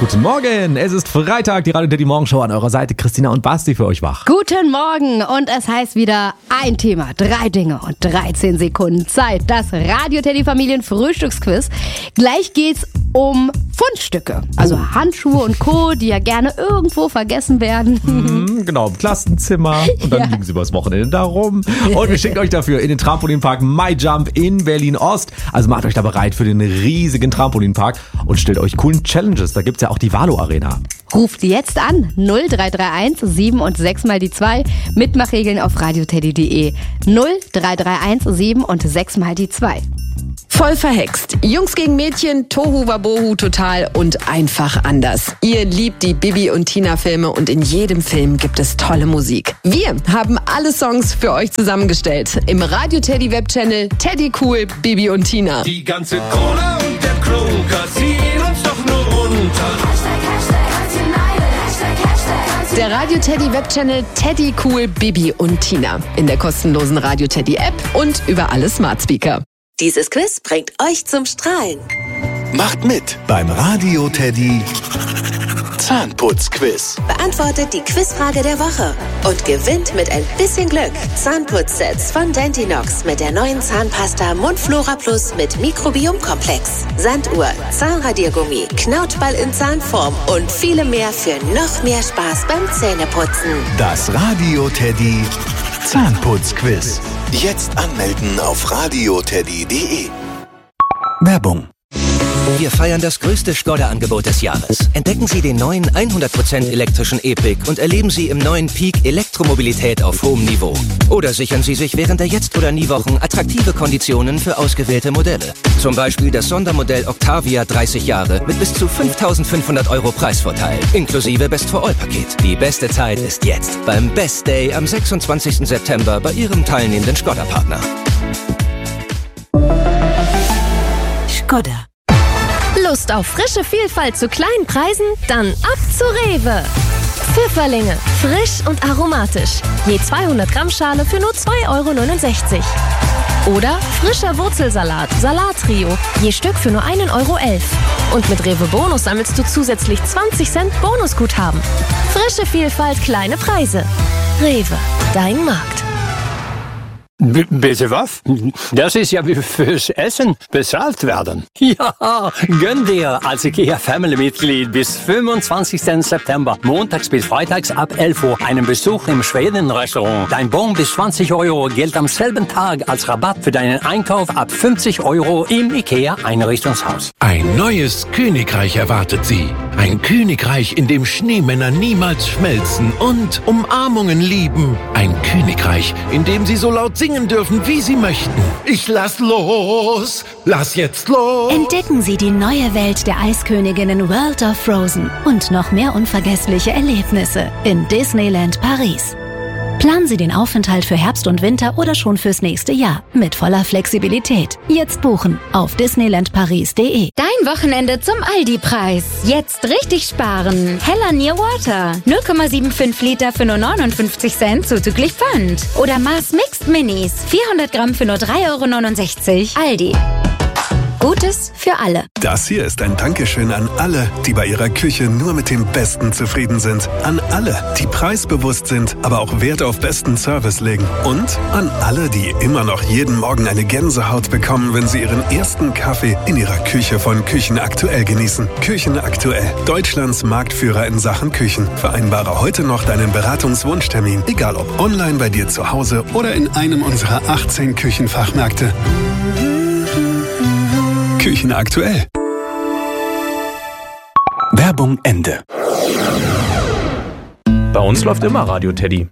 Guten Morgen, es ist Freitag, die Radio Teddy Morgenshow an eurer Seite. Christina und Basti für euch wach. Guten Morgen und es heißt wieder ein Thema, 3 Dinge und 13 Sekunden Zeit. Das Radio Teddy Familien Frühstücksquiz. Gleich geht's um Fundstücke, also Handschuhe und Co., die ja gerne irgendwo vergessen werden. Genau, im Klassenzimmer und dann liegen sie übers Wochenende da rum. Und wir schicken euch dafür in den Trampolinpark MyJump in Berlin-Ost. Also macht euch da bereit für den riesigen Trampolinpark und stellt euch coolen Challenges. Da gibt's ja auch die Valo Arena. Ruft jetzt an 0331 7 und 6 mal die 2. Mitmachregeln auf radioteddy.de. 0331 7 und 6 mal die 2. Voll verhext. Jungs gegen Mädchen, Tohu Wabohu total und einfach anders. Ihr liebt die Bibi und Tina Filme und in jedem Film gibt es tolle Musik. Wir haben alle Songs für euch zusammengestellt. Im Radio Teddy Webchannel Teddy Cool, Bibi und Tina. Die ganze Cola und der Kroger ziehen uns doch nur runter. Der Radio Teddy Webchannel Teddy Cool, Bibi und Tina. In der kostenlosen Radio Teddy App und über alle Smart Speaker. Dieses Quiz bringt euch zum Strahlen. Macht mit beim Radio Teddy Zahnputzquiz. Beantwortet die Quizfrage der Woche und gewinnt mit ein bisschen Glück Zahnputzsets von Dentinox mit der neuen Zahnpasta Mundflora Plus mit Mikrobiomkomplex, Sanduhr, Zahnradiergummi, Knautball in Zahnform und viele mehr für noch mehr Spaß beim Zähneputzen. Das Radio Teddy Zahnputzquiz. Jetzt anmelden auf radioteddy.de. Werbung. Wir feiern das größte Skoda-Angebot des Jahres. Entdecken Sie den neuen 100% elektrischen E-Pick und erleben Sie im neuen Peak Elektromobilität auf hohem Niveau. Oder sichern Sie sich während der Jetzt- oder Nie-Wochen attraktive Konditionen für ausgewählte Modelle. Zum Beispiel das Sondermodell Octavia 30 Jahre mit bis zu 5.500 € Preisvorteil, inklusive Best-for-All-Paket. Die beste Zeit ist jetzt beim Best Day am 26. September bei Ihrem teilnehmenden Skoda-Partner. Skoda. Lust auf frische Vielfalt zu kleinen Preisen? Dann ab zu Rewe. Pfifferlinge, frisch und aromatisch. Je 200 Gramm Schale für nur 2,69 €. Oder frischer Wurzelsalat, Salattrio, je Stück für nur 1,11 €. Und mit Rewe Bonus sammelst du zusätzlich 20 Cent Bonusguthaben. Frische Vielfalt, kleine Preise. Rewe, dein Markt. Bitte was? Das ist ja wie fürs Essen bezahlt werden. Ja, gönn dir als IKEA-Family-Mitglied bis 25. September, montags bis freitags ab 11 Uhr, einen Besuch im Schweden-Restaurant. Dein Bon bis 20 € gilt am selben Tag als Rabatt für deinen Einkauf ab 50 € im IKEA-Einrichtungshaus. Ein neues Königreich erwartet Sie. Ein Königreich, in dem Schneemänner niemals schmelzen und Umarmungen lieben. Ein Königreich, in dem Sie so laut singen dürfen, wie Sie möchten. Ich lass los! Lass jetzt los! Entdecken Sie die neue Welt der Eisköniginnen World of Frozen und noch mehr unvergessliche Erlebnisse in Disneyland Paris. Planen Sie den Aufenthalt für Herbst und Winter oder schon fürs nächste Jahr mit voller Flexibilität. Jetzt buchen auf disneylandparis.de. Dein Wochenende zum Aldi-Preis. Jetzt richtig sparen. Hella Near Water. 0,75 Liter für nur 59 Cent zuzüglich Pfand. Oder Mars Mixed Minis. 400 Gramm für nur 3,69 €. Aldi. Gutes für alle. Das hier ist ein Dankeschön an alle, die bei ihrer Küche nur mit dem Besten zufrieden sind. An alle, die preisbewusst sind, aber auch Wert auf besten Service legen. Und an alle, die immer noch jeden Morgen eine Gänsehaut bekommen, wenn sie ihren ersten Kaffee in ihrer Küche von Küchen Aktuell genießen. Küchen Aktuell, Deutschlands Marktführer in Sachen Küchen. Vereinbare heute noch deinen Beratungswunschtermin, egal ob online bei dir zu Hause oder in einem unserer 18 Küchenfachmärkte. Küchen Aktuell. Werbung Ende. Bei uns läuft immer Radio Teddy.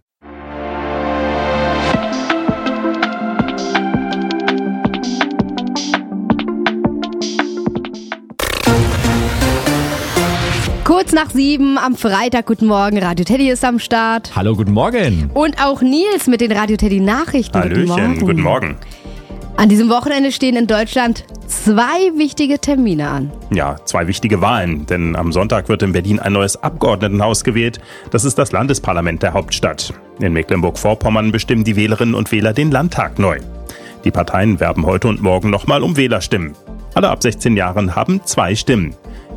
Kurz nach 7 am Freitag. Guten Morgen, Radio Teddy ist am Start. Hallo, guten Morgen. Und auch Nils mit den Radio Teddy Nachrichten. Hallöchen, guten Morgen. An diesem Wochenende stehen in Deutschland 2 wichtige Termine an. Ja, 2 wichtige Wahlen, denn am Sonntag wird in Berlin ein neues Abgeordnetenhaus gewählt. Das ist das Landesparlament der Hauptstadt. In Mecklenburg-Vorpommern bestimmen die Wählerinnen und Wähler den Landtag neu. Die Parteien werben heute und morgen nochmal um Wählerstimmen. Alle ab 16 Jahren haben 2 Stimmen.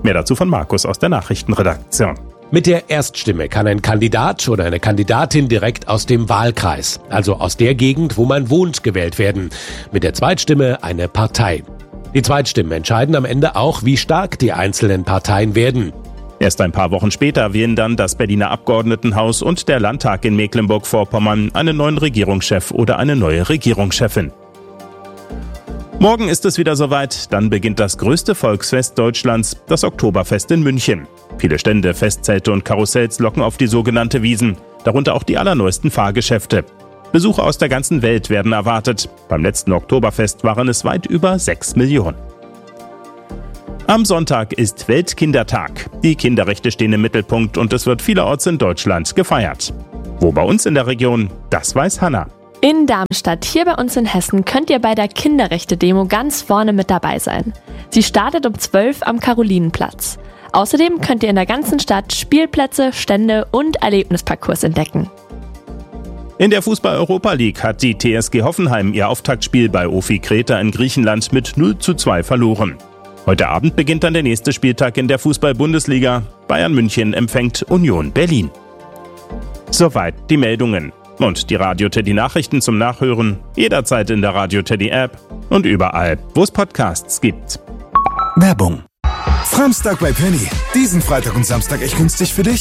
Mehr dazu von Markus aus der Nachrichtenredaktion. Mit der Erststimme kann ein Kandidat oder eine Kandidatin direkt aus dem Wahlkreis, also aus der Gegend, wo man wohnt, gewählt werden. Mit der Zweitstimme eine Partei. Die Zweitstimmen entscheiden am Ende auch, wie stark die einzelnen Parteien werden. Erst ein paar Wochen später wählen dann das Berliner Abgeordnetenhaus und der Landtag in Mecklenburg-Vorpommern einen neuen Regierungschef oder eine neue Regierungschefin. Morgen ist es wieder soweit, dann beginnt das größte Volksfest Deutschlands, das Oktoberfest in München. Viele Stände, Festzelte und Karussells locken auf die sogenannte Wiesn, darunter auch die allerneuesten Fahrgeschäfte. Besucher aus der ganzen Welt werden erwartet. Beim letzten Oktoberfest waren es weit über 6 Millionen. Am Sonntag ist Weltkindertag. Die Kinderrechte stehen im Mittelpunkt und es wird vielerorts in Deutschland gefeiert. Wo bei uns in der Region, das weiß Hanna. In Darmstadt, hier bei uns in Hessen, könnt ihr bei der Kinderrechte-Demo ganz vorne mit dabei sein. Sie startet um 12 am Karolinenplatz. Außerdem könnt ihr in der ganzen Stadt Spielplätze, Stände und Erlebnisparcours entdecken. In der Fußball-Europa League hat die TSG Hoffenheim ihr Auftaktspiel bei OFI Kreta in Griechenland mit 0:2 verloren. Heute Abend beginnt dann der nächste Spieltag in der Fußball-Bundesliga. Bayern München empfängt Union Berlin. Soweit die Meldungen. Und die Radio Teddy Nachrichten zum Nachhören jederzeit in der Radio Teddy App und überall, wo es Podcasts gibt. Werbung. Framstag bei Penny. Diesen Freitag und Samstag echt günstig für dich.